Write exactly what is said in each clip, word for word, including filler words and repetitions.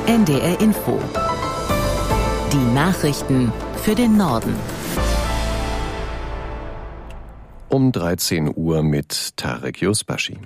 N D R Info. Die Nachrichten für den Norden. Um dreizehn Uhr mit Tarek Yusbashi.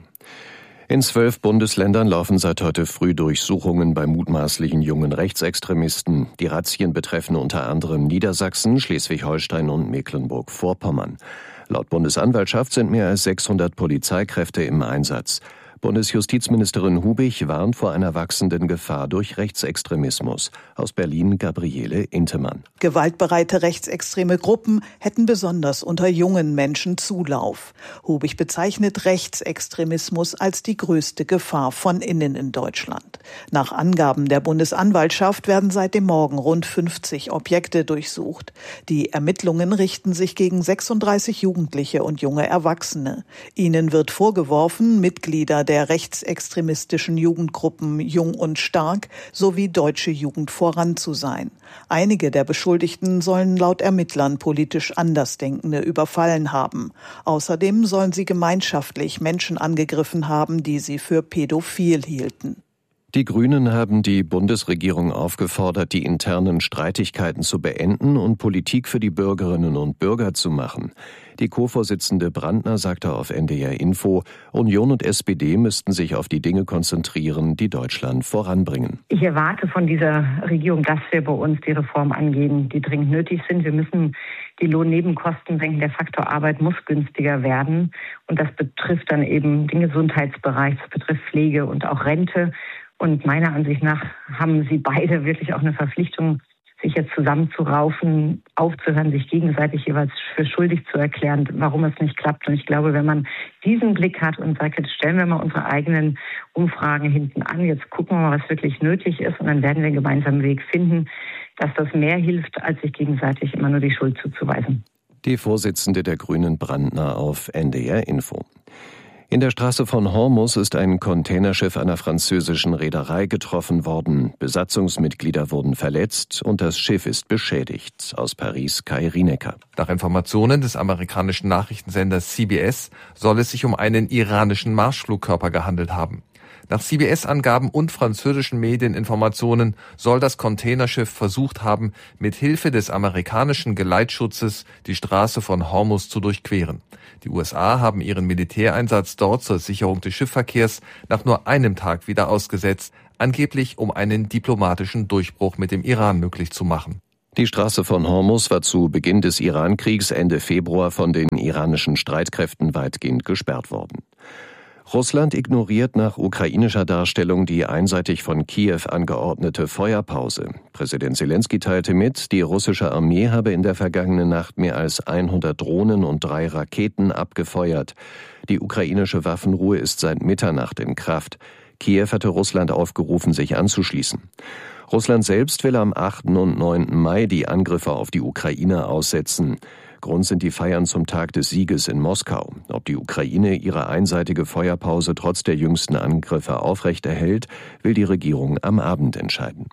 In zwölf Bundesländern laufen seit heute früh Durchsuchungen bei mutmaßlichen jungen Rechtsextremisten. Die Razzien betreffen unter anderem Niedersachsen, Schleswig-Holstein und Mecklenburg-Vorpommern. Laut Bundesanwaltschaft sind mehr als sechshundert Polizeikräfte im Einsatz. Bundesjustizministerin Hubig warnt vor einer wachsenden Gefahr durch Rechtsextremismus. Aus Berlin Gabriele Intemann. Gewaltbereite rechtsextreme Gruppen hätten besonders unter jungen Menschen Zulauf. Hubig bezeichnet Rechtsextremismus als die größte Gefahr von innen in Deutschland. Nach Angaben der Bundesanwaltschaft werden seit dem Morgen rund fünfzig Objekte durchsucht. Die Ermittlungen richten sich gegen sechsunddreißig Jugendliche und junge Erwachsene. Ihnen wird vorgeworfen, Mitglieder der der rechtsextremistischen Jugendgruppen Jung und Stark sowie Deutsche Jugend voran zu sein. Einige der Beschuldigten sollen laut Ermittlern politisch Andersdenkende überfallen haben. Außerdem sollen sie gemeinschaftlich Menschen angegriffen haben, die sie für pädophil hielten. Die Grünen haben die Bundesregierung aufgefordert, die internen Streitigkeiten zu beenden und Politik für die Bürgerinnen und Bürger zu machen. Die Co-Vorsitzende Brandner sagte auf N D R Info, Union und S P D müssten sich auf die Dinge konzentrieren, die Deutschland voranbringen. Ich erwarte von dieser Regierung, dass wir bei uns die Reformen angehen, die dringend nötig sind. Wir müssen die Lohnnebenkosten senken. Der Faktor Arbeit muss günstiger werden. Und das betrifft dann eben den Gesundheitsbereich, das betrifft Pflege und auch Rente. Und meiner Ansicht nach haben sie beide wirklich auch eine Verpflichtung, sich jetzt zusammenzuraufen, aufzuhören, sich gegenseitig jeweils für schuldig zu erklären, warum es nicht klappt. Und ich glaube, wenn man diesen Blick hat und sagt, jetzt stellen wir mal unsere eigenen Umfragen hinten an, jetzt gucken wir mal, was wirklich nötig ist, und dann werden wir einen gemeinsamen Weg finden, dass das mehr hilft, als sich gegenseitig immer nur die Schuld zuzuweisen. Die Vorsitzende der Grünen Brandner auf N D R Info. In der Straße von Hormuz ist ein Containerschiff einer französischen Reederei getroffen worden. Besatzungsmitglieder wurden verletzt und das Schiff ist beschädigt. Aus Paris Kai Rienecker. Nach Informationen des amerikanischen Nachrichtensenders C B S soll es sich um einen iranischen Marschflugkörper gehandelt haben. Nach C B S-Angaben und französischen Medieninformationen soll das Containerschiff versucht haben, mit Hilfe des amerikanischen Geleitschutzes die Straße von Hormuz zu durchqueren. Die U S A haben ihren Militäreinsatz dort zur Sicherung des Schiffsverkehrs nach nur einem Tag wieder ausgesetzt, angeblich um einen diplomatischen Durchbruch mit dem Iran möglich zu machen. Die Straße von Hormuz war zu Beginn des Irankriegs Ende Februar von den iranischen Streitkräften weitgehend gesperrt worden. Russland ignoriert nach ukrainischer Darstellung die einseitig von Kiew angeordnete Feuerpause. Präsident Selenskyj teilte mit, die russische Armee habe in der vergangenen Nacht mehr als hundert Drohnen und drei Raketen abgefeuert. Die ukrainische Waffenruhe ist seit Mitternacht in Kraft. Kiew hatte Russland aufgerufen, sich anzuschließen. Russland selbst will am achten und neunten Mai die Angriffe auf die Ukraine aussetzen. Grund sind die Feiern zum Tag des Sieges in Moskau. Ob die Ukraine ihre einseitige Feuerpause trotz der jüngsten Angriffe aufrechterhält, will die Regierung am Abend entscheiden.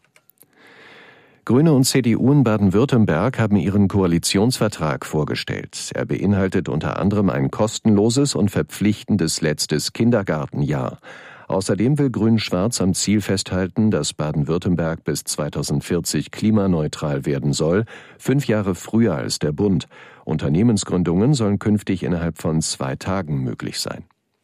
Grüne und C D U in Baden-Württemberg haben ihren Koalitionsvertrag vorgestellt. Er beinhaltet unter anderem ein kostenloses und verpflichtendes letztes Kindergartenjahr. Außerdem will Grün-Schwarz am Ziel festhalten, dass Baden-Württemberg bis zweitausendvierzig klimaneutral werden soll, fünf Jahre früher als der Bund. Unternehmensgründungen sollen künftig innerhalb von zwei Tagen möglich sein.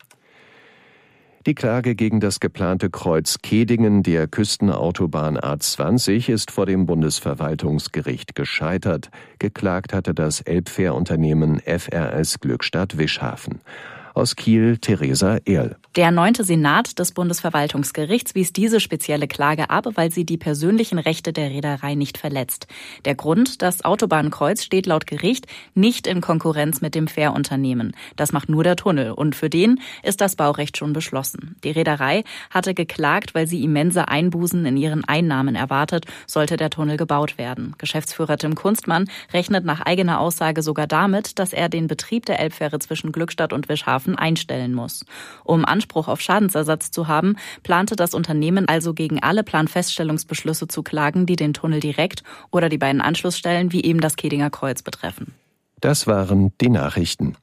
Die Klage gegen das geplante Kreuz Kehdingen der Küstenautobahn A zwanzig ist vor dem Bundesverwaltungsgericht gescheitert. Geklagt hatte das Elbfährunternehmen F R S Glückstadt Wischhafen. Aus Kiel Theresa Ehrl. Der neunte Senat des Bundesverwaltungsgerichts wies diese spezielle Klage ab, weil sie die persönlichen Rechte der Reederei nicht verletzt. Der Grund, das Autobahnkreuz steht laut Gericht nicht in Konkurrenz mit dem Fährunternehmen. Das macht nur der Tunnel und für den ist das Baurecht schon beschlossen. Die Reederei hatte geklagt, weil sie immense Einbußen in ihren Einnahmen erwartet, sollte der Tunnel gebaut werden. Geschäftsführer Tim Kunstmann rechnet nach eigener Aussage sogar damit, dass er den Betrieb der Elbfähre zwischen Glückstadt und Wischhafen einstellen muss. Um Anspruch auf Schadensersatz zu haben, plante das Unternehmen also gegen alle Planfeststellungsbeschlüsse zu klagen, die den Tunnel direkt oder die beiden Anschlussstellen wie eben das Kehdinger Kreuz betreffen. Das waren die Nachrichten.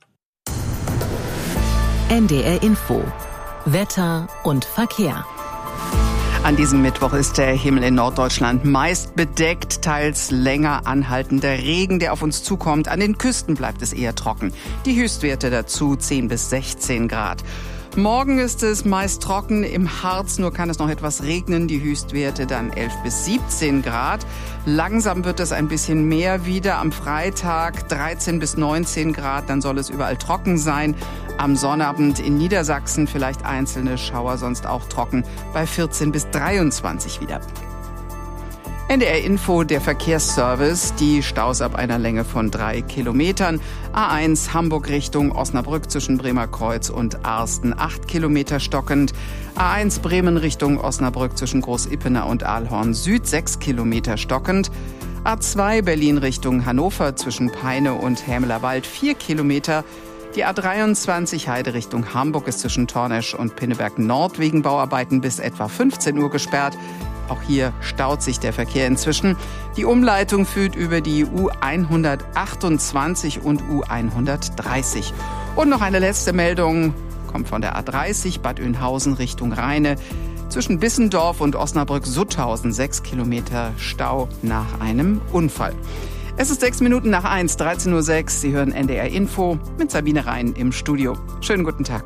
N D R Info. Wetter und Verkehr. An diesem Mittwoch ist der Himmel in Norddeutschland meist bedeckt, teils länger anhaltender Regen, der auf uns zukommt. An den Küsten bleibt es eher trocken. Die Höchstwerte dazu zehn bis sechzehn Grad. Morgen ist es meist trocken, im Harz nur kann es noch etwas regnen, die Höchstwerte dann elf bis siebzehn Grad. Langsam wird es ein bisschen mehr wieder, am Freitag dreizehn bis neunzehn Grad, dann soll es überall trocken sein. Am Sonnabend in Niedersachsen vielleicht einzelne Schauer, sonst auch trocken bei vierzehn bis dreiundzwanzig wieder. N D R Info, der Verkehrsservice, die Staus ab einer Länge von drei Kilometern. A eins Hamburg Richtung Osnabrück zwischen Bremerkreuz und Arsten, acht Kilometer stockend. A eins Bremen Richtung Osnabrück zwischen Großippener und Aalhorn Süd, sechs Kilometer stockend. A zwei Berlin Richtung Hannover zwischen Peine und Hämelerwald, vier Kilometer. Die A dreiundzwanzig Heide Richtung Hamburg ist zwischen Tornesch und Pinneberg Nord wegen Bauarbeiten bis etwa fünfzehn Uhr gesperrt. Auch hier staut sich der Verkehr inzwischen. Die Umleitung führt über die U hundertachtundzwanzig und U hundertdreißig. Und noch eine letzte Meldung kommt von der A dreißig Bad Oeynhausen Richtung Rheine. Zwischen Bissendorf und Osnabrück-Sutthausen sechs Kilometer Stau nach einem Unfall. Es ist sechs Minuten nach eins, dreizehn Uhr sechs. Sie hören N D R Info mit Sabine Rhein im Studio. Schönen guten Tag.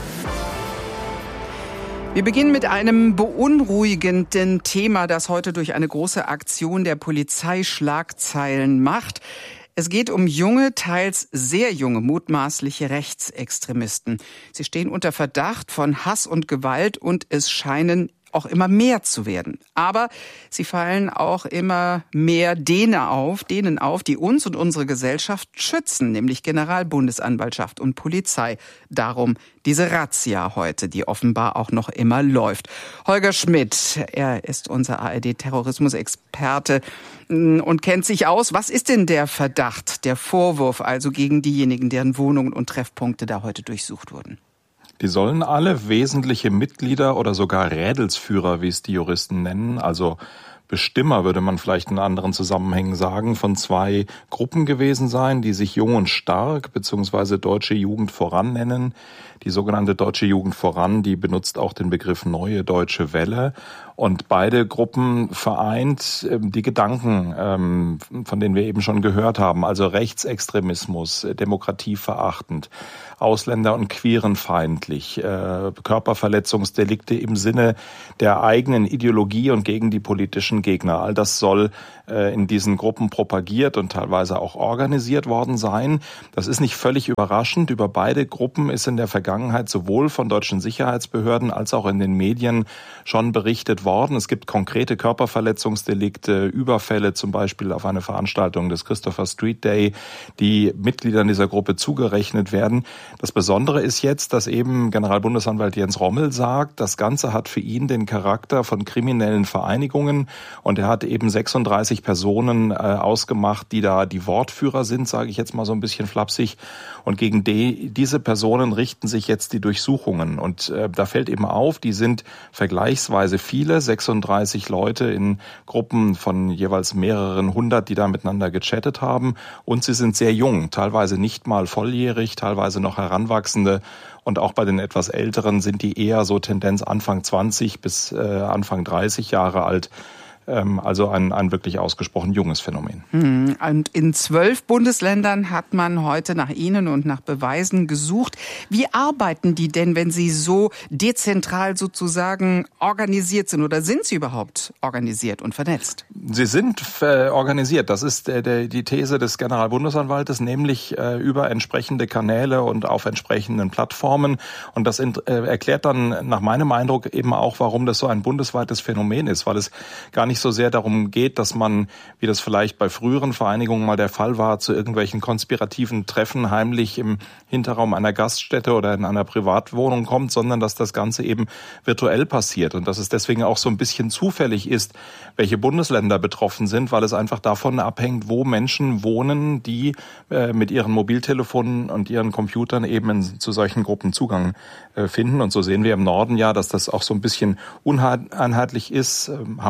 Wir beginnen mit einem beunruhigenden Thema, das heute durch eine große Aktion der Polizei Schlagzeilen macht. Es geht um junge, teils sehr junge, mutmaßliche Rechtsextremisten. Sie stehen unter Verdacht von Hass und Gewalt und es scheinen auch immer mehr zu werden. Aber sie fallen auch immer mehr denen auf, denen auf, die uns und unsere Gesellschaft schützen, nämlich Generalbundesanwaltschaft und Polizei. Darum diese Razzia heute, die offenbar auch noch immer läuft. Holger Schmidt, er ist unser A R D-Terrorismusexperte und kennt sich aus. Was ist denn der Verdacht, der Vorwurf also gegen diejenigen, deren Wohnungen und Treffpunkte da heute durchsucht wurden? Die sollen alle wesentliche Mitglieder oder sogar Rädelsführer, wie es die Juristen nennen, also Bestimmer, würde man vielleicht in anderen Zusammenhängen sagen, von zwei Gruppen gewesen sein, die sich Jung und Stark bzw. Deutsche Jugend voran nennen. Die sogenannte Deutsche Jugend voran, die benutzt auch den Begriff Neue Deutsche Welle. Und beide Gruppen vereint die Gedanken, von denen wir eben schon gehört haben, also Rechtsextremismus, demokratieverachtend, Ausländer- und Queerenfeindlich, Körperverletzungsdelikte im Sinne der eigenen Ideologie und gegen die politischen Gegner. All das soll in diesen Gruppen propagiert und teilweise auch organisiert worden sein. Das ist nicht völlig überraschend. Über beide Gruppen ist in der Vergangenheit sowohl von deutschen Sicherheitsbehörden als auch in den Medien schon berichtet worden. Es gibt konkrete Körperverletzungsdelikte, Überfälle zum Beispiel auf eine Veranstaltung des Christopher Street Day, die Mitgliedern dieser Gruppe zugerechnet werden. Das Besondere ist jetzt, dass eben Generalbundesanwalt Jens Rommel sagt, das Ganze hat für ihn den Charakter von kriminellen Vereinigungen und er hat eben sechsunddreißig Personen äh, ausgemacht, die da die Wortführer sind, sage ich jetzt mal so ein bisschen flapsig. Und gegen die, diese Personen richten sich jetzt die Durchsuchungen. Und äh, da fällt eben auf, die sind vergleichsweise viele, sechsunddreißig Leute in Gruppen von jeweils mehreren hundert, die da miteinander gechattet haben. Und sie sind sehr jung, teilweise nicht mal volljährig, teilweise noch Heranwachsende. Und auch bei den etwas Älteren sind die eher so Tendenz Anfang zwanzig bis äh, Anfang dreißig Jahre alt. Also ein, ein wirklich ausgesprochen junges Phänomen. Und in zwölf Bundesländern hat man heute nach Ihnen und nach Beweisen gesucht. Wie arbeiten die denn, wenn sie so dezentral sozusagen organisiert sind? Oder sind sie überhaupt organisiert und vernetzt? Sie sind äh, organisiert. Das ist äh, der, die These des Generalbundesanwaltes, nämlich äh, über entsprechende Kanäle und auf entsprechenden Plattformen. Und das äh, erklärt dann nach meinem Eindruck eben auch, warum das so ein bundesweites Phänomen ist, weil es gar nicht so sehr darum geht, dass man, wie das vielleicht bei früheren Vereinigungen mal der Fall war, zu irgendwelchen konspirativen Treffen heimlich im Hinterraum einer Gaststätte oder in einer Privatwohnung kommt, sondern dass das Ganze eben virtuell passiert und dass es deswegen auch so ein bisschen zufällig ist, welche Bundesländer betroffen sind, weil es einfach davon abhängt, wo Menschen wohnen, die äh, mit ihren Mobiltelefonen und ihren Computern eben in, zu solchen Gruppen Zugang äh, finden. Und so sehen wir im Norden ja, dass das auch so ein bisschen uneinheitlich ist. Ähm, Hamburg ist bei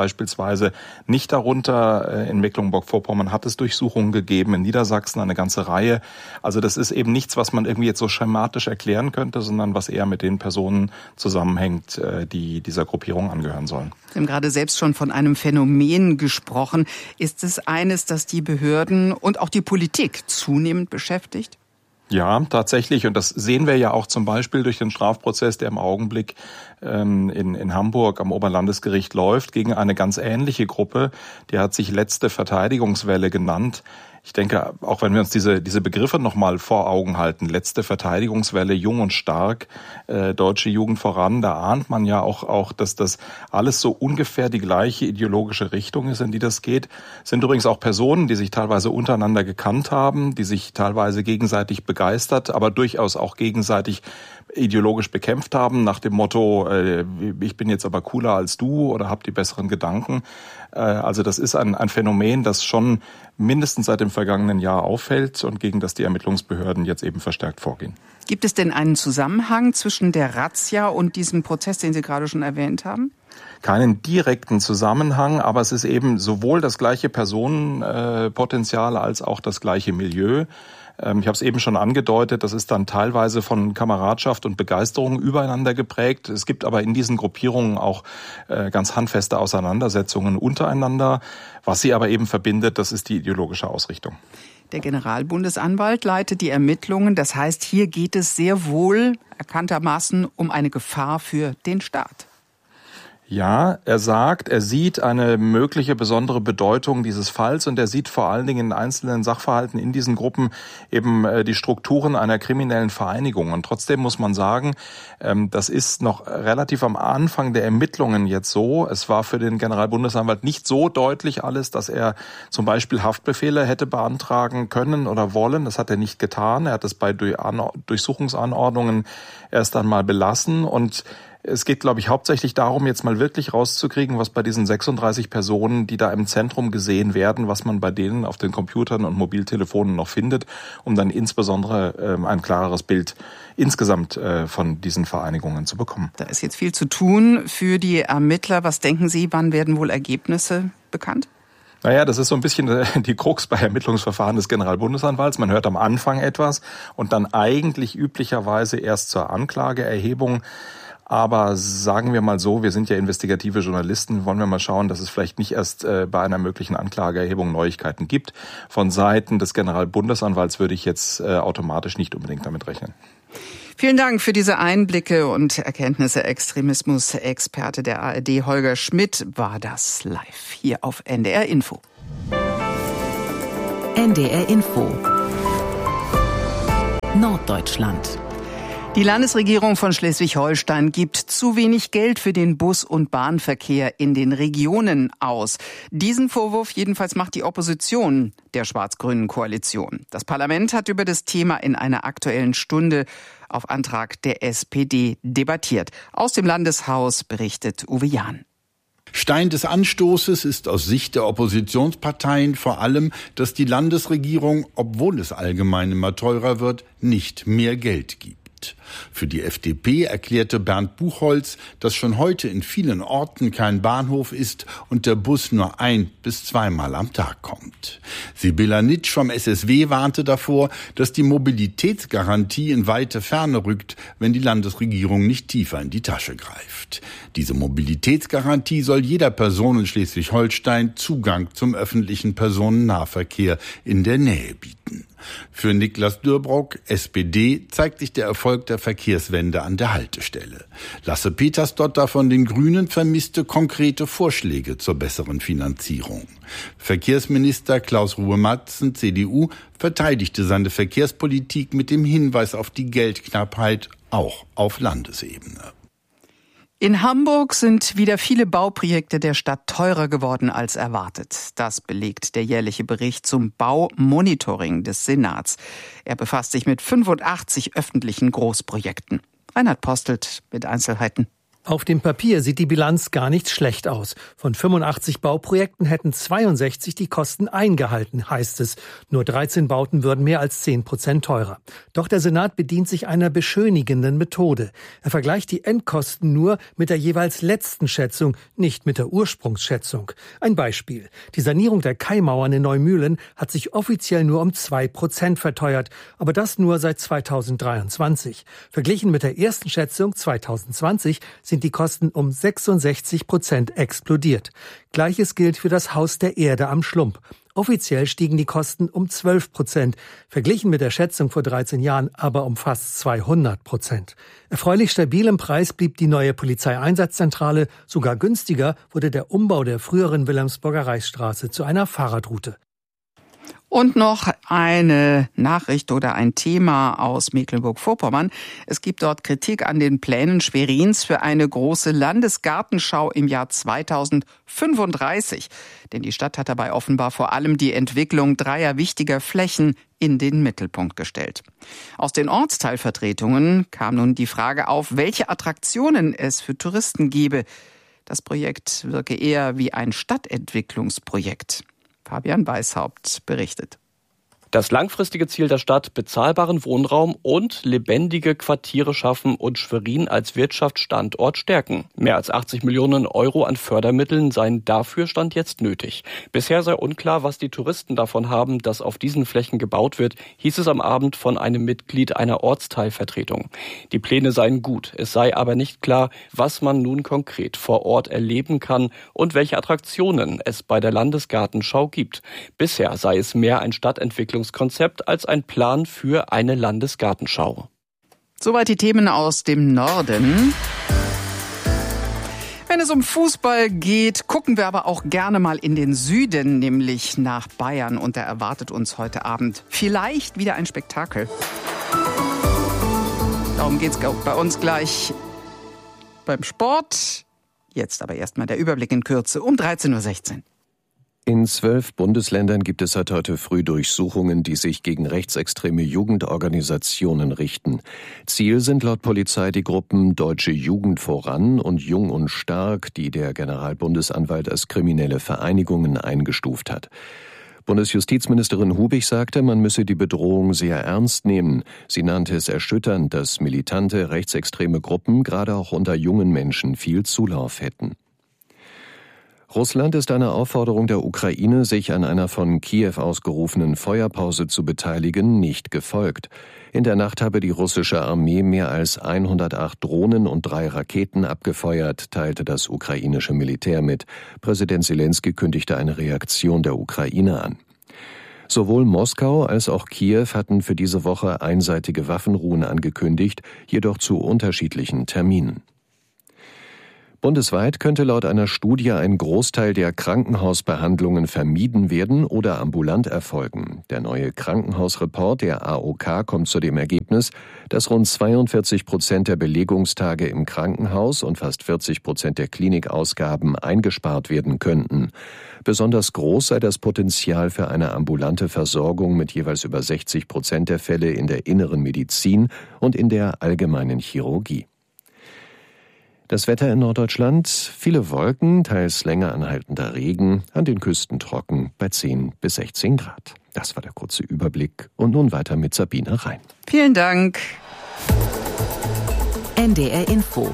beispielsweise nicht darunter. In Mecklenburg-Vorpommern hat es Durchsuchungen gegeben, in Niedersachsen eine ganze Reihe. Also das ist eben nichts, was man irgendwie jetzt so schematisch erklären könnte, sondern was eher mit den Personen zusammenhängt, die dieser Gruppierung angehören sollen. Sie haben gerade selbst schon von einem Phänomen gesprochen. Ist es eines, das die Behörden und auch die Politik zunehmend beschäftigt? Ja, tatsächlich. Und das sehen wir ja auch zum Beispiel durch den Strafprozess, der im Augenblick ähm, in, in Hamburg am Oberlandesgericht läuft, gegen eine ganz ähnliche Gruppe. Die hat sich letzte Verteidigungswelle genannt. Ich denke, auch wenn wir uns diese diese Begriffe nochmal vor Augen halten, letzte Verteidigungswelle, jung und stark, äh, deutsche Jugend voran, da ahnt man ja auch, auch, dass das alles so ungefähr die gleiche ideologische Richtung ist, in die das geht. Es sind übrigens auch Personen, die sich teilweise untereinander gekannt haben, die sich teilweise gegenseitig begeistert, aber durchaus auch gegenseitig ideologisch bekämpft haben, nach dem Motto, äh, ich bin jetzt aber cooler als du oder hab die besseren Gedanken. Äh, also das ist ein, ein Phänomen, das schon mindestens seit dem vergangenen Jahr auffällt und gegen das die Ermittlungsbehörden jetzt eben verstärkt vorgehen. Gibt es denn einen Zusammenhang zwischen der Razzia und diesem Prozess, den Sie gerade schon erwähnt haben? Keinen direkten Zusammenhang, aber es ist eben sowohl das gleiche Personenpotenzial als auch das gleiche Milieu. Ich habe es eben schon angedeutet, das ist dann teilweise von Kameradschaft und Begeisterung übereinander geprägt. Es gibt aber in diesen Gruppierungen auch ganz handfeste Auseinandersetzungen untereinander. Was sie aber eben verbindet, das ist die ideologische Ausrichtung. Der Generalbundesanwalt leitet die Ermittlungen. Das heißt, hier geht es sehr wohl erkanntermaßen um eine Gefahr für den Staat. Ja, er sagt, er sieht eine mögliche besondere Bedeutung dieses Falls und er sieht vor allen Dingen in einzelnen Sachverhalten in diesen Gruppen eben die Strukturen einer kriminellen Vereinigung. Und trotzdem muss man sagen, das ist noch relativ am Anfang der Ermittlungen jetzt so. Es war für den Generalbundesanwalt nicht so deutlich alles, dass er zum Beispiel Haftbefehle hätte beantragen können oder wollen. Das hat er nicht getan. Er hat es bei Durchsuchungsanordnungen erst einmal belassen und es geht, glaube ich, hauptsächlich darum, jetzt mal wirklich rauszukriegen, was bei diesen sechsunddreißig Personen, die da im Zentrum gesehen werden, was man bei denen auf den Computern und Mobiltelefonen noch findet, um dann insbesondere äh, ein klareres Bild insgesamt äh, von diesen Vereinigungen zu bekommen. Da ist jetzt viel zu tun für die Ermittler. Was denken Sie, wann werden wohl Ergebnisse bekannt? Naja, das ist so ein bisschen die Krux bei Ermittlungsverfahren des Generalbundesanwalts. Man hört am Anfang etwas und dann eigentlich üblicherweise erst zur Anklageerhebung. Aber sagen wir mal so, wir sind ja investigative Journalisten, wollen wir mal schauen, dass es vielleicht nicht erst äh, bei einer möglichen Anklageerhebung Neuigkeiten gibt. Von Seiten des Generalbundesanwalts würde ich jetzt äh, automatisch nicht unbedingt damit rechnen. Vielen Dank für diese Einblicke und Erkenntnisse. Extremismus-Experte der A R D Holger Schmidt war das live hier auf N D R Info. N D R Info Norddeutschland. Die Landesregierung von Schleswig-Holstein gibt zu wenig Geld für den Bus- und Bahnverkehr in den Regionen aus. Diesen Vorwurf jedenfalls macht die Opposition der schwarz-grünen Koalition. Das Parlament hat über das Thema in einer Aktuellen Stunde auf Antrag der S P D debattiert. Aus dem Landeshaus berichtet Uwe Jahn. Stein des Anstoßes ist aus Sicht der Oppositionsparteien vor allem, dass die Landesregierung, obwohl es allgemein immer teurer wird, nicht mehr Geld gibt. Für die F D P erklärte Bernd Buchholz, dass schon heute in vielen Orten kein Bahnhof ist und der Bus nur ein- bis zweimal am Tag kommt. Sibylla Nitsch vom S S W warnte davor, dass die Mobilitätsgarantie in weite Ferne rückt, wenn die Landesregierung nicht tiefer in die Tasche greift. Diese Mobilitätsgarantie soll jeder Person in Schleswig-Holstein Zugang zum öffentlichen Personennahverkehr in der Nähe bieten. Für Niklas Dürbrock, S P D, zeigt sich der Erfolg der Verkehrswende an der Haltestelle. Lasse Petersdotter von den Grünen vermisste konkrete Vorschläge zur besseren Finanzierung. Verkehrsminister Klaus Ruhe-Matzen, C D U, verteidigte seine Verkehrspolitik mit dem Hinweis auf die Geldknappheit auch auf Landesebene. In Hamburg sind wieder viele Bauprojekte der Stadt teurer geworden als erwartet. Das belegt der jährliche Bericht zum Baumonitoring des Senats. Er befasst sich mit fünfundachtzig öffentlichen Großprojekten. Reinhard Postelt mit Einzelheiten. Auf dem Papier sieht die Bilanz gar nicht schlecht aus. Von fünfundachtzig Bauprojekten hätten zweiundsechzig die Kosten eingehalten, heißt es. Nur dreizehn Bauten würden mehr als zehn Prozent teurer. Doch der Senat bedient sich einer beschönigenden Methode. Er vergleicht die Endkosten nur mit der jeweils letzten Schätzung, nicht mit der Ursprungsschätzung. Ein Beispiel. Die Sanierung der Kaimauern in Neumühlen hat sich offiziell nur um zwei Prozent verteuert, aber das nur seit zweitausenddreiundzwanzig. Verglichen mit der ersten Schätzung zweitausendzwanzig sind die Kosten um sechsundsechzig Prozent explodiert. Gleiches gilt für das Haus der Erde am Schlump. Offiziell stiegen die Kosten um zwölf Prozent, verglichen mit der Schätzung vor dreizehn Jahren aber um fast zweihundert Prozent. Erfreulich stabil im Preis blieb die neue Polizeieinsatzzentrale, sogar günstiger wurde der Umbau der früheren Wilhelmsburger Reichsstraße zu einer Fahrradroute. Und noch eine Nachricht oder ein Thema aus Mecklenburg-Vorpommern. Es gibt dort Kritik an den Plänen Schwerins für eine große Landesgartenschau im Jahr zweitausendfünfunddreißig. Denn die Stadt hat dabei offenbar vor allem die Entwicklung dreier wichtiger Flächen in den Mittelpunkt gestellt. Aus den Ortsteilvertretungen kam nun die Frage auf, welche Attraktionen es für Touristen gebe. Das Projekt wirke eher wie ein Stadtentwicklungsprojekt. Fabian Weishaupt berichtet. Das langfristige Ziel der Stadt, bezahlbaren Wohnraum und lebendige Quartiere schaffen und Schwerin als Wirtschaftsstandort stärken. Mehr als achtzig Millionen Euro an Fördermitteln seien dafür Stand jetzt nötig. Bisher sei unklar, was die Touristen davon haben, dass auf diesen Flächen gebaut wird, hieß es am Abend von einem Mitglied einer Ortsteilvertretung. Die Pläne seien gut, es sei aber nicht klar, was man nun konkret vor Ort erleben kann und welche Attraktionen es bei der Landesgartenschau gibt. Bisher sei es mehr ein Stadtentwicklungskonzept als ein Plan für eine Landesgartenschau. Soweit die Themen aus dem Norden. Wenn es um Fußball geht, gucken wir aber auch gerne mal in den Süden, nämlich nach Bayern. Und da erwartet uns heute Abend vielleicht wieder ein Spektakel. Darum geht's bei uns gleich beim Sport. Jetzt aber erstmal der Überblick in Kürze um dreizehn Uhr sechzehn. In zwölf Bundesländern gibt es seit heute früh Durchsuchungen, die sich gegen rechtsextreme Jugendorganisationen richten. Ziel sind laut Polizei die Gruppen Deutsche Jugend voran und Jung und Stark, die der Generalbundesanwalt als kriminelle Vereinigungen eingestuft hat. Bundesjustizministerin Hubig sagte, man müsse die Bedrohung sehr ernst nehmen. Sie nannte es erschütternd, dass militante rechtsextreme Gruppen gerade auch unter jungen Menschen viel Zulauf hätten. Russland ist einer Aufforderung der Ukraine, sich an einer von Kiew ausgerufenen Feuerpause zu beteiligen, nicht gefolgt. In der Nacht habe die russische Armee mehr als hundertacht Drohnen und drei Raketen abgefeuert, teilte das ukrainische Militär mit. Präsident Selenskyj kündigte eine Reaktion der Ukraine an. Sowohl Moskau als auch Kiew hatten für diese Woche einseitige Waffenruhen angekündigt, jedoch zu unterschiedlichen Terminen. Bundesweit könnte laut einer Studie ein Großteil der Krankenhausbehandlungen vermieden werden oder ambulant erfolgen. Der neue Krankenhausreport der A O K kommt zu dem Ergebnis, dass rund zweiundvierzig Prozent der Belegungstage im Krankenhaus und fast vierzig Prozent der Klinikausgaben eingespart werden könnten. Besonders groß sei das Potenzial für eine ambulante Versorgung mit jeweils über sechzig Prozent der Fälle in der inneren Medizin und in der allgemeinen Chirurgie. Das Wetter in Norddeutschland, viele Wolken, teils länger anhaltender Regen, an den Küsten trocken bei zehn bis sechzehn Grad. Das war der kurze Überblick und nun weiter mit Sabine Rhein. Vielen Dank. N D R Info.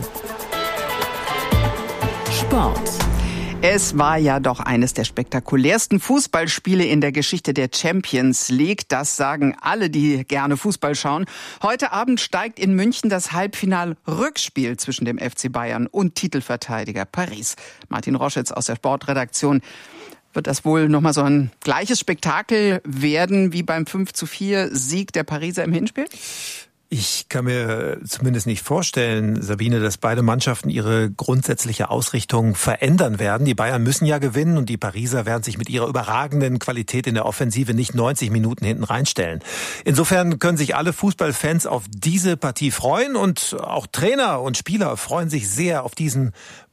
Sport. Es war ja doch eines der spektakulärsten Fußballspiele in der Geschichte der Champions League. Das sagen alle, die gerne Fußball schauen. Heute Abend steigt in München das Halbfinal-Rückspiel zwischen dem F C Bayern und Titelverteidiger Paris. Martin Roschitz aus der Sportredaktion. Wird das wohl nochmal so ein gleiches Spektakel werden wie beim fünf zu vier Sieg der Pariser im Hinspiel? Ich kann mir zumindest nicht vorstellen, Sabine, dass beide Mannschaften ihre grundsätzliche Ausrichtung verändern werden. Die Bayern müssen ja gewinnen und die Pariser werden sich mit ihrer überragenden Qualität in der Offensive nicht neunzig Minuten hinten reinstellen. Insofern können sich alle Fußballfans auf diese Partie freuen und auch Trainer und Spieler freuen sich sehr auf diesen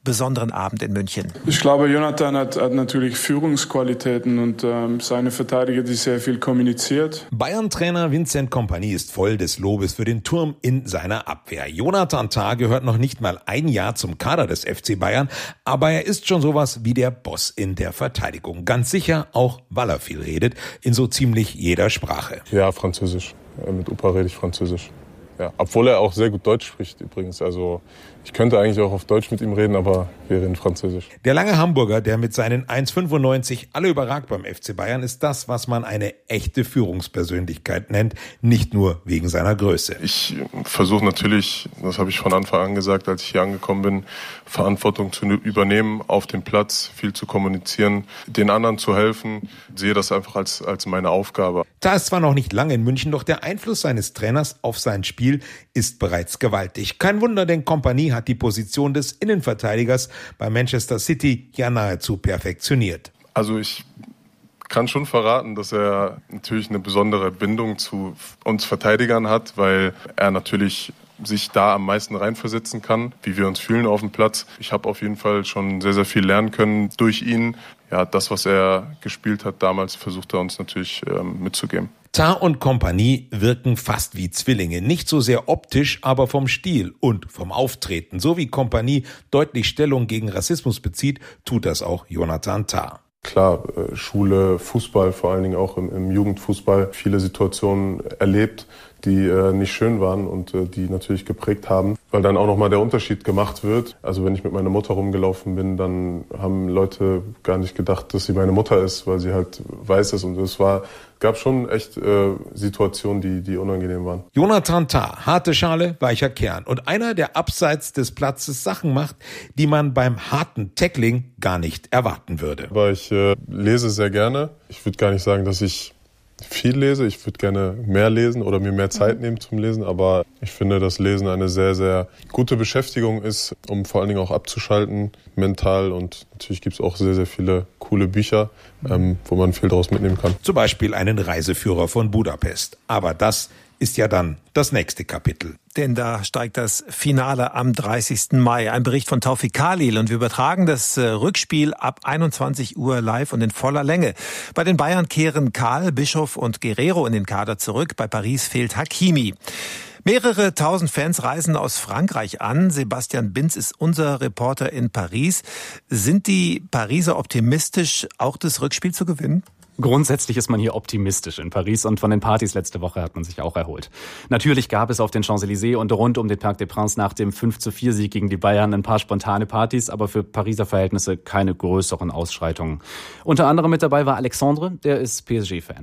besonderen Abend in München? Ich glaube, Jonathan hat, hat natürlich Führungsqualitäten und ähm, seine Verteidiger, die sehr viel kommuniziert. Bayern-Trainer Vincent Kompany ist voll des Lobes für den Turm in seiner Abwehr. Jonathan Tah gehört noch nicht mal ein Jahr zum Kader des F C Bayern, aber er ist schon sowas wie der Boss in der Verteidigung. Ganz sicher auch, weil er viel redet, in so ziemlich jeder Sprache. Ja, Französisch. Mit Opa rede ich Französisch. Ja, obwohl er auch sehr gut Deutsch spricht übrigens. Also ich könnte eigentlich auch auf Deutsch mit ihm reden, aber wir reden Französisch. Der lange Hamburger, der mit seinen eins Komma fünfundneunzig alle überragt beim F C Bayern, ist das, was man eine echte Führungspersönlichkeit nennt, nicht nur wegen seiner Größe. Ich versuche natürlich, das habe ich von Anfang an gesagt, als ich hier angekommen bin, Verantwortung zu übernehmen auf dem Platz, viel zu kommunizieren, den anderen zu helfen. Ich sehe das einfach als, als meine Aufgabe. Da ist zwar noch nicht lange in München, doch der Einfluss seines Trainers auf sein Spiel ist bereits gewaltig. Kein Wunder, denn Kompany hat die Position des Innenverteidigers bei Manchester City ja nahezu perfektioniert. Also ich kann schon verraten, dass er natürlich eine besondere Bindung zu uns Verteidigern hat, weil er natürlich sich da am meisten reinversetzen kann, wie wir uns fühlen auf dem Platz. Ich habe auf jeden Fall schon sehr, sehr viel lernen können durch ihn. Ja, das, was er gespielt hat damals, versucht er uns natürlich ähm, mitzugeben. Tah und Kompany wirken fast wie Zwillinge. Nicht so sehr optisch, aber vom Stil und vom Auftreten. So wie Kompany deutlich Stellung gegen Rassismus bezieht, tut das auch Jonathan Tah. Klar, Schule, Fußball, vor allen Dingen auch im, im Jugendfußball, viele Situationen erlebt, die äh, nicht schön waren und äh, die natürlich geprägt haben, weil dann auch nochmal der Unterschied gemacht wird. Also wenn ich mit meiner Mutter rumgelaufen bin, dann haben Leute gar nicht gedacht, dass sie meine Mutter ist, weil sie halt weiß ist. Und es war, gab schon echt äh, Situationen, die, die unangenehm waren. Jonathan Tah, harte Schale, weicher Kern und einer, der abseits des Platzes Sachen macht, die man beim harten Tackling gar nicht erwarten würde. Aber ich äh, lese sehr gerne. Ich würde gar nicht sagen, dass ich viel lese. Ich würde gerne mehr lesen oder mir mehr Zeit nehmen zum Lesen, aber ich finde, dass Lesen eine sehr, sehr gute Beschäftigung ist, um vor allen Dingen auch abzuschalten, mental, und natürlich gibt es auch sehr, sehr viele coole Bücher, ähm, wo man viel daraus mitnehmen kann. Zum Beispiel einen Reiseführer von Budapest. Aber das ist ja dann das nächste Kapitel. Denn da steigt das Finale am dreißigsten Mai. Ein Bericht von Taufik Khalil und wir übertragen das äh, Rückspiel ab einundzwanzig Uhr live und in voller Länge. Bei den Bayern kehren Karl, Bischof und Guerrero in den Kader zurück. Bei Paris fehlt Hakimi. Mehrere tausend Fans reisen aus Frankreich an. Sebastian Binz ist unser Reporter in Paris. Sind die Pariser optimistisch, auch das Rückspiel zu gewinnen? Grundsätzlich ist man hier optimistisch in Paris und von den Partys letzte Woche hat man sich auch erholt. Natürlich gab es auf den Champs-Élysées und rund um den Parc des Princes nach dem fünf zu vier Sieg gegen die Bayern ein paar spontane Partys, aber für Pariser Verhältnisse keine größeren Ausschreitungen. Unter anderem mit dabei war Alexandre, der ist P S G-Fan.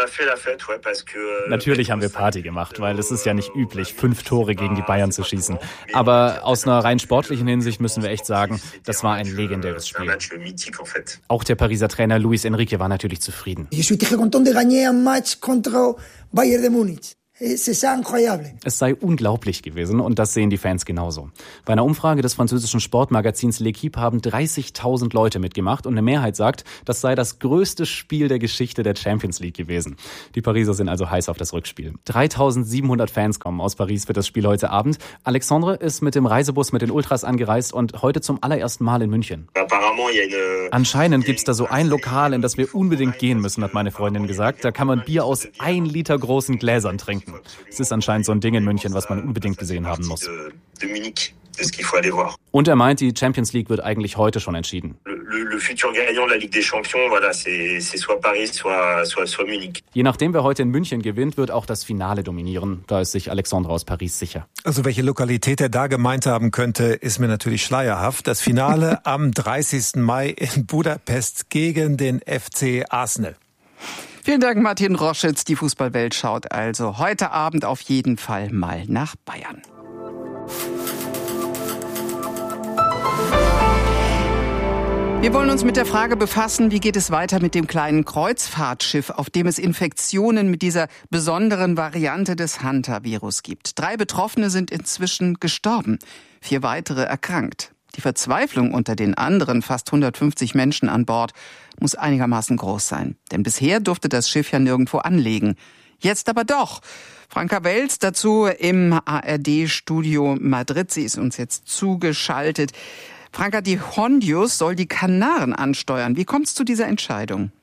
Natürlich haben wir Party gemacht, weil es ist ja nicht üblich, fünf Tore gegen die Bayern zu schießen. Aber aus einer rein sportlichen Hinsicht müssen wir echt sagen, das war ein legendäres Spiel. Auch der Pariser Trainer Luis Enrique war natürlich zufrieden. Je suis très content de gagner un match contre Bayern de Munich. Es sei unglaublich gewesen und das sehen die Fans genauso. Bei einer Umfrage des französischen Sportmagazins L'Équipe haben dreißigtausend Leute mitgemacht und eine Mehrheit sagt, das sei das größte Spiel der Geschichte der Champions League gewesen. Die Pariser sind also heiß auf das Rückspiel. dreitausendsiebenhundert Fans kommen aus Paris für das Spiel heute Abend. Alexandre ist mit dem Reisebus mit den Ultras angereist und heute zum allerersten Mal in München. Anscheinend gibt's da so ein Lokal, in das wir unbedingt gehen müssen, hat meine Freundin gesagt. Da kann man Bier aus ein Liter großen Gläsern trinken. Es ist anscheinend so ein Ding in München, was man unbedingt gesehen haben muss. Und er meint, die Champions League wird eigentlich heute schon entschieden. Je nachdem, wer heute in München gewinnt, wird auch das Finale dominieren. Da ist sich Alexandre aus Paris sicher. Also welche Lokalität er da gemeint haben könnte, ist mir natürlich schleierhaft. Das Finale am dreißigsten Mai in Budapest gegen den F C Arsenal. Vielen Dank, Martin Roschitz. Die Fußballwelt schaut also heute Abend auf jeden Fall mal nach Bayern. Wir wollen uns mit der Frage befassen, wie geht es weiter mit dem kleinen Kreuzfahrtschiff, auf dem es Infektionen mit dieser besonderen Variante des Hantavirus gibt. Drei Betroffene sind inzwischen gestorben, vier weitere erkrankt. Die Verzweiflung unter den anderen fast hundertfünfzig Menschen an Bord muss einigermaßen groß sein. Denn bisher durfte das Schiff ja nirgendwo anlegen. Jetzt aber doch. Franka Welz dazu im A R D-Studio Madrid. Sie ist uns jetzt zugeschaltet. Franka, die Hondius soll die Kanaren ansteuern. Wie kommt es zu dieser Entscheidung?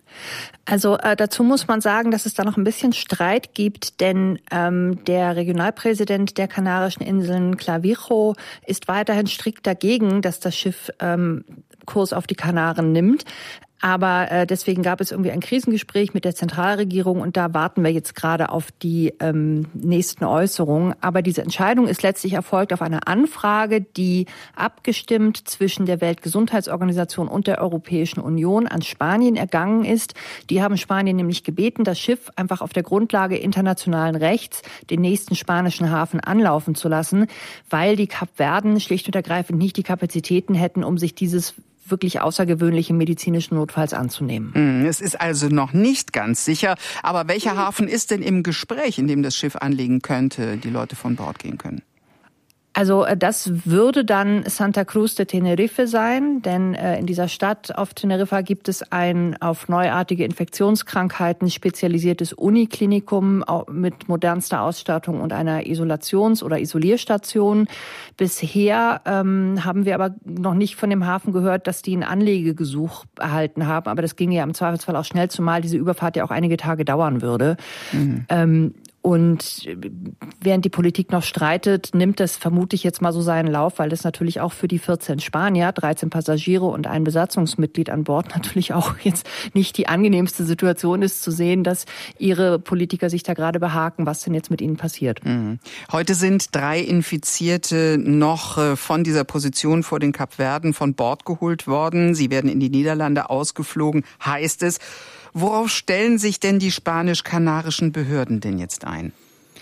Also äh, dazu muss man sagen, dass es da noch ein bisschen Streit gibt, denn ähm, der Regionalpräsident der Kanarischen Inseln, Clavijo, ist weiterhin strikt dagegen, dass das Schiff ähm, Kurs auf die Kanaren nimmt. Aber äh, deswegen gab es irgendwie ein Krisengespräch mit der Zentralregierung und da warten wir jetzt gerade auf die ähm, nächsten Äußerungen. Aber diese Entscheidung ist letztlich erfolgt auf eine Anfrage, die abgestimmt zwischen der Weltgesundheitsorganisation und der Europäischen Union an Spanien ergangen ist. Die haben Spanien nämlich gebeten, das Schiff einfach auf der Grundlage internationalen Rechts den nächsten spanischen Hafen anlaufen zu lassen, weil die Kapverden schlicht und ergreifend nicht die Kapazitäten hätten, um sich dieses wirklich außergewöhnlichen medizinischen Notfalls anzunehmen. Es ist also noch nicht ganz sicher. Aber welcher Hafen ist denn im Gespräch, in dem das Schiff anlegen könnte, die Leute von Bord gehen können? Also das würde dann Santa Cruz de Tenerife sein, denn äh, in dieser Stadt auf Teneriffa gibt es ein auf neuartige Infektionskrankheiten spezialisiertes Uniklinikum mit modernster Ausstattung und einer Isolations- oder Isolierstation. Bisher ähm, haben wir aber noch nicht von dem Hafen gehört, dass die ein Anlegegesuch erhalten haben, aber das ginge ja im Zweifelsfall auch schnell, zumal diese Überfahrt ja auch einige Tage dauern würde. Mhm. Ähm, Und während die Politik noch streitet, nimmt das vermutlich jetzt mal so seinen Lauf, weil das natürlich auch für die vierzehn Spanier, dreizehn Passagiere und ein Besatzungsmitglied an Bord natürlich auch jetzt nicht die angenehmste Situation ist, zu sehen, dass ihre Politiker sich da gerade behaken, was denn jetzt mit ihnen passiert. Mhm. Heute sind drei Infizierte noch von dieser Position vor den Kapverden von Bord geholt worden. Sie werden in die Niederlande ausgeflogen, heißt es. Worauf stellen sich denn die spanisch-kanarischen Behörden denn jetzt ein?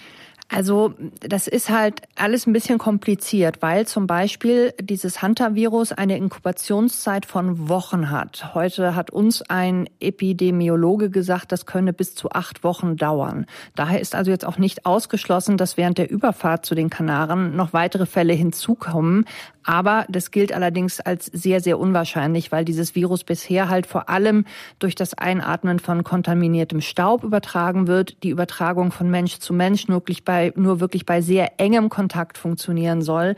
Also das ist halt alles ein bisschen kompliziert, weil zum Beispiel dieses Hantavirus eine Inkubationszeit von Wochen hat. Heute hat uns ein Epidemiologe gesagt, das könne bis zu acht Wochen dauern. Daher ist also jetzt auch nicht ausgeschlossen, dass während der Überfahrt zu den Kanaren noch weitere Fälle hinzukommen. Aber das gilt allerdings als sehr, sehr unwahrscheinlich, weil dieses Virus bisher halt vor allem durch das Einatmen von kontaminiertem Staub übertragen wird. Die Übertragung von Mensch zu Mensch nur wirklich bei, nur wirklich bei sehr engem Kontakt funktionieren soll.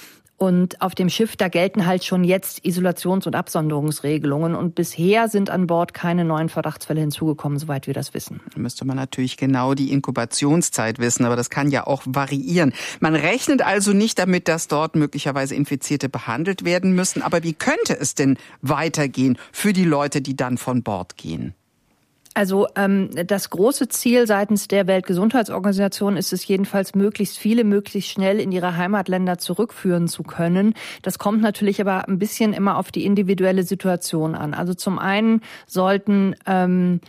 Und auf dem Schiff, da gelten halt schon jetzt Isolations- und Absonderungsregelungen. Und bisher sind an Bord keine neuen Verdachtsfälle hinzugekommen, soweit wir das wissen. Da müsste man natürlich genau die Inkubationszeit wissen, aber das kann ja auch variieren. Man rechnet also nicht damit, dass dort möglicherweise Infizierte behandelt werden müssen. Aber wie könnte es denn weitergehen für die Leute, die dann von Bord gehen? Also ähm, das große Ziel seitens der Weltgesundheitsorganisation ist es jedenfalls, möglichst viele möglichst schnell in ihre Heimatländer zurückführen zu können. Das kommt natürlich aber ein bisschen immer auf die individuelle Situation an. Also zum einen sollten ähm,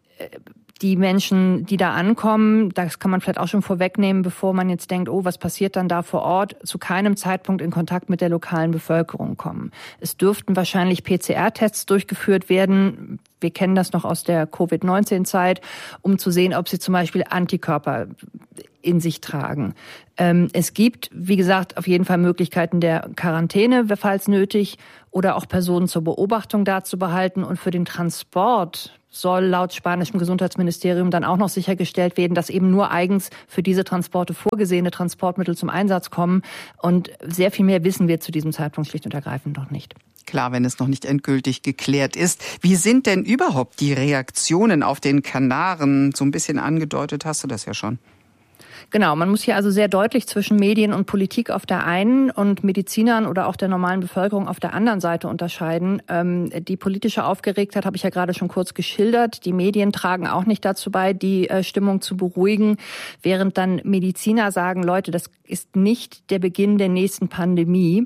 die Menschen, die da ankommen, das kann man vielleicht auch schon vorwegnehmen, bevor man jetzt denkt, oh, was passiert dann da vor Ort, zu keinem Zeitpunkt in Kontakt mit der lokalen Bevölkerung kommen. Es dürften wahrscheinlich P C R-Tests durchgeführt werden. Wir kennen das noch aus der Covid neunzehn Zeit, um zu sehen, ob sie zum Beispiel Antikörper in sich tragen. Ähm, es gibt, wie gesagt, auf jeden Fall Möglichkeiten der Quarantäne, falls nötig, oder auch Personen zur Beobachtung da zu behalten. Und für den Transport soll laut spanischem Gesundheitsministerium dann auch noch sichergestellt werden, dass eben nur eigens für diese Transporte vorgesehene Transportmittel zum Einsatz kommen. Und sehr viel mehr wissen wir zu diesem Zeitpunkt schlicht und ergreifend noch nicht. Klar, wenn es noch nicht endgültig geklärt ist. Wie sind denn überhaupt die Reaktionen auf den Kanaren? So ein bisschen angedeutet hast du das ja schon. Genau, man muss hier also sehr deutlich zwischen Medien und Politik auf der einen und Medizinern oder auch der normalen Bevölkerung auf der anderen Seite unterscheiden. Ähm, die politische Aufgeregtheit habe ich ja gerade schon kurz geschildert. Die Medien tragen auch nicht dazu bei, die äh, Stimmung zu beruhigen, während dann Mediziner sagen, Leute, das ist nicht der Beginn der nächsten Pandemie.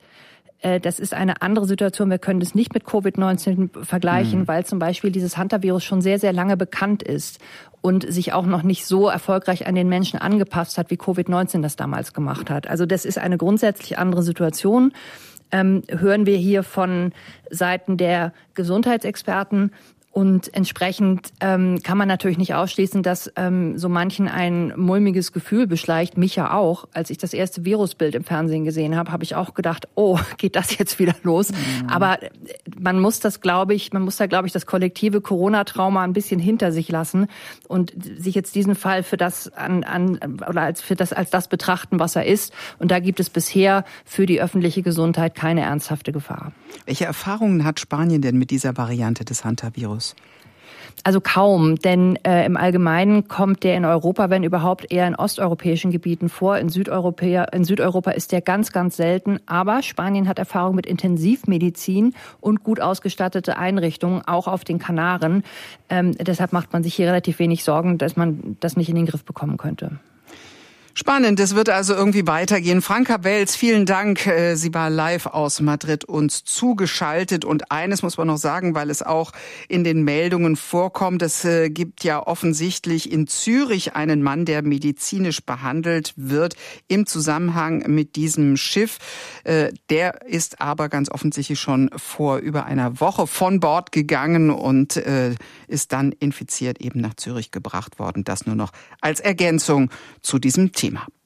Das ist eine andere Situation. Wir können das nicht mit Covid neunzehn vergleichen, mhm. weil zum Beispiel dieses Hantavirus schon sehr, sehr lange bekannt ist und sich auch noch nicht so erfolgreich an den Menschen angepasst hat, wie Covid neunzehn das damals gemacht hat. Also das ist eine grundsätzlich andere Situation. Ähm, hören wir hier von Seiten der Gesundheitsexperten. Und entsprechend ähm, kann man natürlich nicht ausschließen, dass ähm, so manchen ein mulmiges Gefühl beschleicht, mich ja auch. Als ich das erste Virusbild im Fernsehen gesehen habe, habe ich auch gedacht, oh, geht das jetzt wieder los? Mhm. Aber man muss das, glaube ich, man muss da, glaube ich, das kollektive Corona-Trauma ein bisschen hinter sich lassen und sich jetzt diesen Fall für das an, an oder als für das als das betrachten, was er ist. Und da gibt es bisher für die öffentliche Gesundheit keine ernsthafte Gefahr. Welche Erfahrungen hat Spanien denn mit dieser Variante des Hantavirus? Also kaum, denn äh, im Allgemeinen kommt der in Europa, wenn überhaupt, eher in osteuropäischen Gebieten vor. In Südeuropa, in Südeuropa ist der ganz, ganz selten. Aber Spanien hat Erfahrung mit Intensivmedizin und gut ausgestattete Einrichtungen, auch auf den Kanaren. Ähm, deshalb macht man sich hier relativ wenig Sorgen, dass man das nicht in den Griff bekommen könnte. Spannend, es wird also irgendwie weitergehen. Franka Welz, vielen Dank. Sie war live aus Madrid uns zugeschaltet. Und eines muss man noch sagen, weil es auch in den Meldungen vorkommt. Es gibt ja offensichtlich in Zürich einen Mann, der medizinisch behandelt wird im Zusammenhang mit diesem Schiff. Der ist aber ganz offensichtlich schon vor über einer Woche von Bord gegangen und ist dann infiziert eben nach Zürich gebracht worden. Das nur noch als Ergänzung zu diesem Thema. Thema.